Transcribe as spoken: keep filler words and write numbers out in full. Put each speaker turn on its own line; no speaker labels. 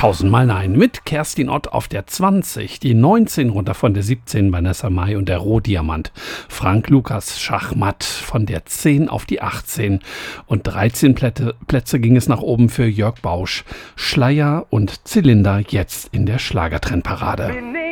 Tausendmal Nein mit Kerstin Ott auf der zwanzig, die neunzehn runter von der siebzehn, Vanessa Mai und der Rohdiamant. Frank Lukas Schachmatt von der zehn auf die achtzehn und dreizehn Plätze, Plätze ging es nach oben für Jörg Bausch. Schleier und Zylinder jetzt in der Schlagertrendparade.